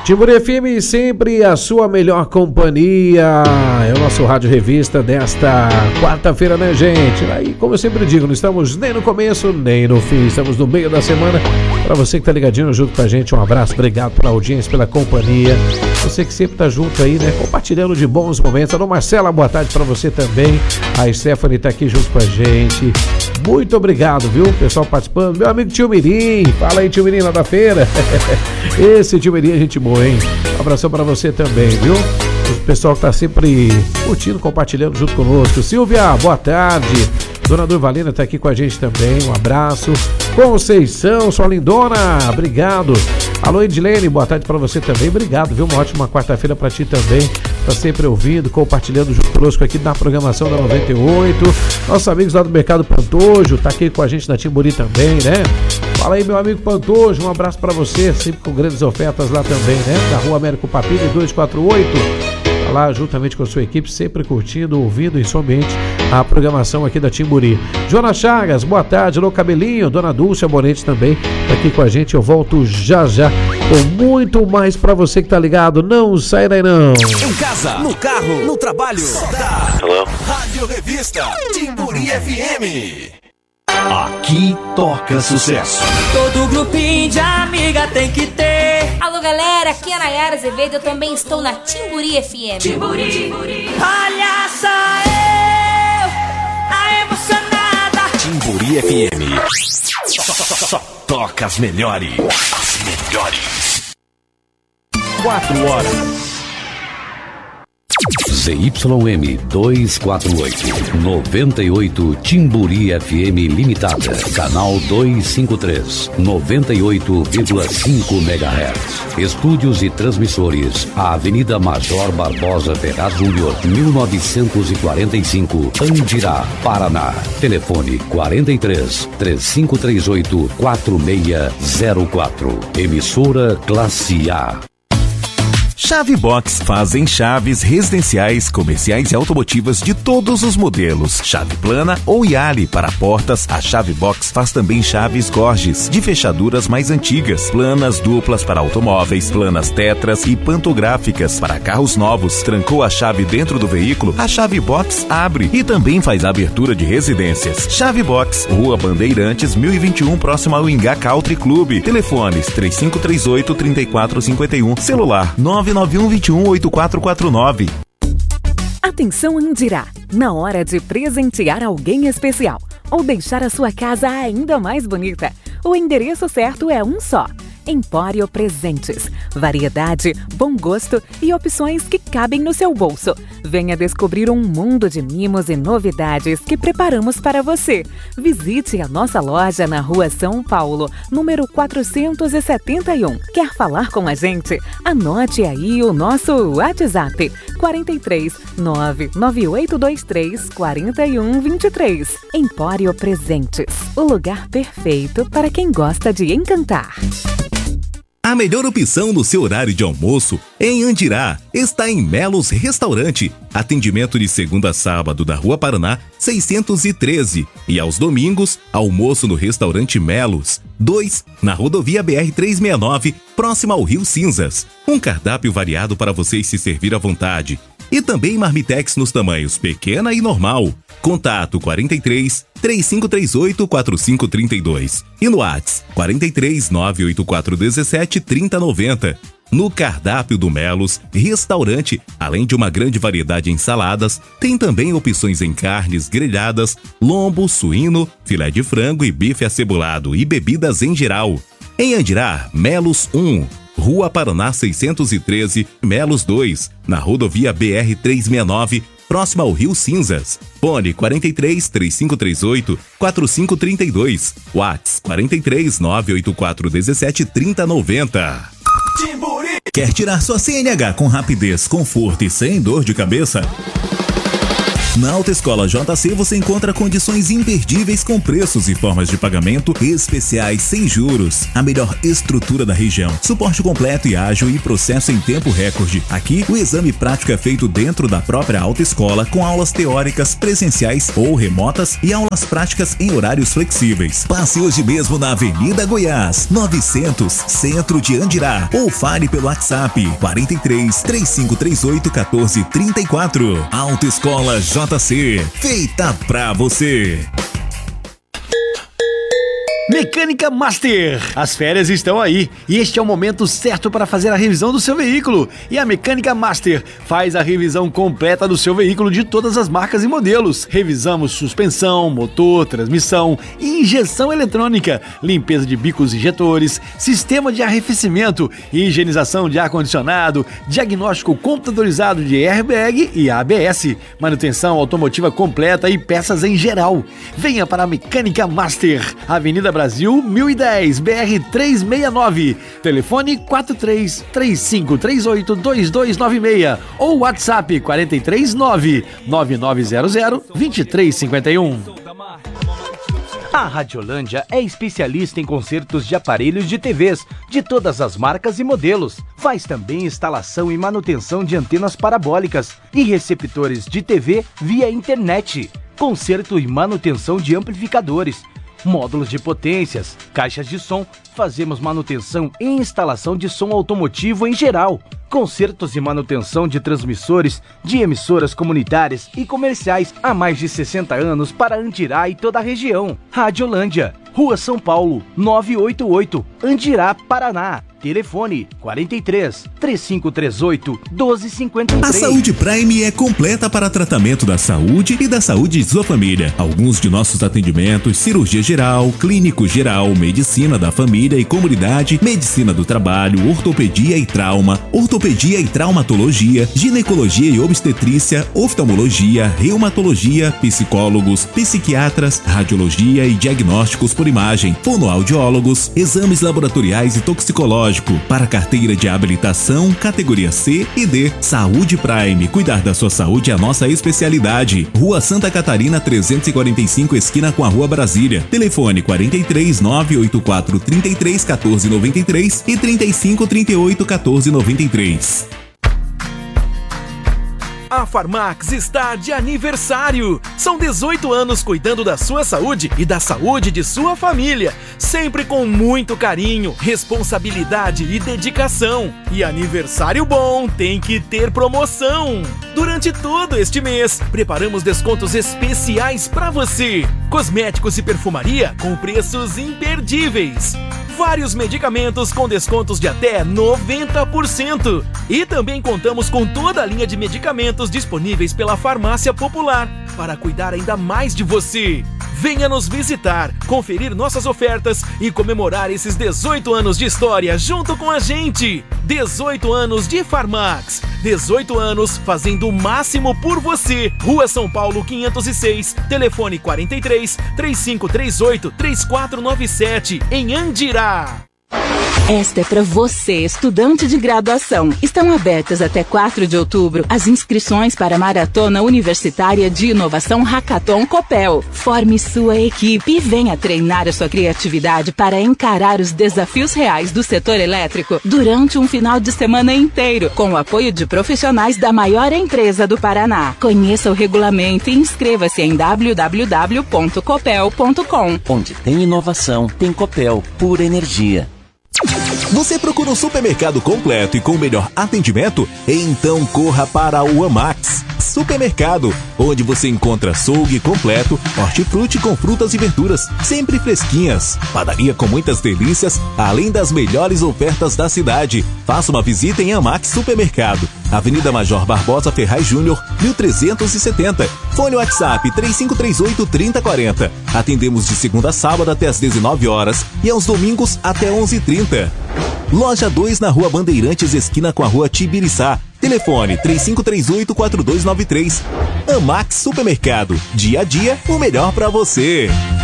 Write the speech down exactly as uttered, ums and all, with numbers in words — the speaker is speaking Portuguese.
Timburi F M, sempre a sua melhor companhia. É o nosso Rádio Revista desta quarta-feira, né, gente? Aí, como eu sempre digo, não estamos nem no começo, nem no fim. Estamos no meio da semana. Para você que tá ligadinho junto com a gente, um abraço. Obrigado pela audiência, pela companhia. Você que sempre tá junto aí, né? Compartilhando de bons momentos. Alô, Marcela, boa tarde para você também. A Stephanie tá aqui junto com a gente. Muito obrigado, viu? Pessoal participando. Meu amigo Tio Mirim. Fala aí, Tio Mirim, lá da feira. Esse Tio Mirim é gente boa, hein? Um abração para você também, viu? O pessoal que tá sempre curtindo, compartilhando junto conosco. Silvia, boa tarde. Dona Durvalina tá aqui com a gente também. Um abraço. Conceição, sua lindona. Obrigado. Alô, Edilene, boa tarde para você também. Obrigado, viu? Uma ótima quarta-feira para ti também. Tá sempre ouvindo, compartilhando junto conosco aqui na programação da noventa e oito. Nossos amigos lá do Mercado Pantojo, tá aqui com a gente na Timburi também, né? Fala aí, meu amigo Pantojo, um abraço para você, sempre com grandes ofertas lá também, né? Da Rua Américo Papini duzentos e quarenta e oito. Tá lá juntamente com a sua equipe, sempre curtindo, ouvindo em som ambiente a programação aqui da Timburi. Jonas Chagas, boa tarde. Alô, Cabelinho, Dona Dulce Abonete também tá aqui com a gente. Eu volto já já com muito mais pra você que tá ligado. Não sai daí não. Em casa, no carro, no trabalho. Da Hello? Rádio Revista Timburi F M. Aqui toca sucesso. Todo grupinho de amiga tem que ter. Alô, galera, aqui é a Nayara Azevedo. Eu também estou na Timburi F M. Timburi, Timburi. Olha só eu, a emocionada. Timburi F M. Só, só, só, só toca as melhores. As melhores. Quatro horas. Z Y M duzentos e quarenta e oito, noventa e oito Timburi F M Limitada, canal duzentos e cinquenta e três, noventa e oito vírgula cinco megahertz. Estúdios e transmissores, a Avenida Major Barbosa Ferraz Júnior, mil novecentos e quarenta e cinco, Andirá, Paraná. Telefone quarenta e três, três cinco três oito, quatro seis zero quatro. Emissora Classe A. Chave Box fazem chaves residenciais, comerciais e automotivas de todos os modelos. Chave plana ou Yali para portas, a Chave Box faz também chaves Gorges, de fechaduras mais antigas, planas duplas para automóveis, planas tetras e pantográficas para carros novos. Trancou a chave dentro do veículo? A Chave Box abre e também faz a abertura de residências. Chave Box, Rua Bandeirantes, mil e vinte e um, próximo ao Ingá Country Club. Telefones três cinco três oito, três quatro cinco um, celular nove nove um, dois um, oito quatro quatro nove. Atenção, Andirá! Na hora de presentear alguém especial ou deixar a sua casa ainda mais bonita, o endereço certo é um só. Empório Presentes. Variedade, bom gosto e opções que cabem no seu bolso. Venha descobrir um mundo de mimos e novidades que preparamos para você. Visite a nossa loja na Rua São Paulo, número quatrocentos e setenta e um. Quer falar com a gente? Anote aí o nosso WhatsApp quarenta e três, nove nove oito dois três, quarenta e um vinte e três. Empório Presentes. O lugar perfeito para quem gosta de encantar. A melhor opção no seu horário de almoço em Andirá está em Melos Restaurante. Atendimento de segunda a sábado da Rua Paraná, seiscentos e treze. E aos domingos, almoço no restaurante Melos. dois, na rodovia B R trezentos e sessenta e nove, próximo ao Rio Cinzas. Um cardápio variado para vocês se servir à vontade. E também marmitex nos tamanhos pequena e normal. Contato quarenta e três, três cinco três oito, quatro cinco três dois e no WhatsApp quarenta e três, nove oito quatro um sete, trinta noventa. No cardápio do Melos Restaurante, além de uma grande variedade em saladas, tem também opções em carnes grelhadas, lombo, suíno, filé de frango e bife acebolado e bebidas em geral. Em Andirá, Melos um, Rua Paraná seiscentos e treze, Melos dois, na rodovia B R trezentos e sessenta e nove, próximo ao Rio Cinzas. Fone quarenta e três, três cinco três oito, quatro cinco três dois. WhatsApp quarenta e três, nove oito quatro um sete, trinta noventa. Quer tirar sua C N H com rapidez, conforto e sem dor de cabeça? Na Autoescola J C você encontra condições imperdíveis com preços e formas de pagamento especiais sem juros. A melhor estrutura da região. Suporte completo e ágil e processo em tempo recorde. Aqui, o exame prático é feito dentro da própria autoescola com aulas teóricas presenciais ou remotas e aulas práticas em horários flexíveis. Passe hoje mesmo na Avenida Goiás, novecentos, Centro de Andirá, ou fale pelo WhatsApp quarenta e três, três cinco três oito, quatorze, trinta e quatro. Autoescola J C, feita pra você. Mecânica Master. As férias estão aí e este é o momento certo para fazer a revisão do seu veículo. E a Mecânica Master faz a revisão completa do seu veículo de todas as marcas e modelos. Revisamos suspensão, motor, transmissão, injeção eletrônica, limpeza de bicos injetores, sistema de arrefecimento, higienização de ar-condicionado, diagnóstico computadorizado de airbag e A B S, manutenção automotiva completa e peças em geral. Venha para a Mecânica Master, Avenida Brasil mil e dez, B R trezentos e sessenta e nove, telefone quatro três, três cinco três oito, dois dois nove seis ou WhatsApp quatro três nove, nove nove zero zero, dois três cinco um. A Radiolândia é especialista em consertos de aparelhos de T Vs de todas as marcas e modelos. Faz também instalação e manutenção de antenas parabólicas e receptores de T V via internet. Conserto e manutenção de amplificadores, módulos de potências, caixas de som, fazemos manutenção e instalação de som automotivo em geral. Consertos e manutenção de transmissores de emissoras comunitárias e comerciais há mais de sessenta anos para Andirá e toda a região. Radiolândia, Rua São Paulo, novecentos e oitenta e oito, Andirá, Paraná. Telefone quarenta e três, três cinco três oito, doze cinquenta e três. A Saúde Prime é completa para tratamento da saúde e da saúde de sua família. Alguns de nossos atendimentos: cirurgia geral, clínico geral, medicina da família e comunidade, medicina do trabalho, ortopedia e trauma, ortopedia e traumatologia, ginecologia e obstetrícia, oftalmologia, reumatologia, psicólogos, psiquiatras, radiologia e diagnósticos por imagem, fonoaudiólogos, exames laboratoriais e toxicológicos. Para carteira de habilitação, categoria C e D. Saúde Prime. Cuidar da sua saúde é a nossa especialidade. Rua Santa Catarina trezentos e quarenta e cinco, esquina com a Rua Brasília. Telefone quarenta e três, nove oito quatro, trinta e três, quatorze noventa e três e trinta e cinco, trinta e oito, quatorze noventa e três. A Farmax está de aniversário! São dezoito anos cuidando da sua saúde e da saúde de sua família, sempre com muito carinho, responsabilidade e dedicação. E aniversário bom tem que ter promoção! Durante todo este mês, preparamos descontos especiais para você. Cosméticos e perfumaria com preços imperdíveis. Vários medicamentos com descontos de até noventa por cento. E também contamos com toda a linha de medicamentos disponíveis pela Farmácia Popular para cuidar ainda mais de você. Venha nos visitar, conferir nossas ofertas e comemorar esses dezoito anos de história junto com a gente. dezoito anos de Farmax. dezoito anos fazendo o máximo por você. Rua São Paulo quinhentos e seis, telefone quarenta e três, três cinco três oito, três quatro nove sete, em Andirá. Esta é para você, estudante de graduação. Estão abertas até quatro de outubro as inscrições para a Maratona Universitária de Inovação Hackathon Copel. Forme sua equipe e venha treinar a sua criatividade para encarar os desafios reais do setor elétrico durante um final de semana inteiro, com o apoio de profissionais da maior empresa do Paraná. Conheça o regulamento e inscreva-se em w w w ponto copel ponto com. Onde tem inovação, tem Copel, pura energia. Você procura um supermercado completo e com o melhor atendimento? Então corra para o Amax Supermercado, onde você encontra açougue completo, hortifruti com frutas e verduras, sempre fresquinhas, padaria com muitas delícias, além das melhores ofertas da cidade. Faça uma visita em Amax Supermercado, Avenida Major Barbosa Ferraz Júnior, mil trezentos e setenta. Fone WhatsApp três cinco três oito, trinta quarenta. Atendemos de segunda a sábado até às dezenove horas e aos domingos até onze e trinta. Loja dois na Rua Bandeirantes, esquina com a Rua Tibiriçá. Telefone três cinco três oito, quatro dois nove três. Amax Supermercado. Dia a dia, o melhor para você.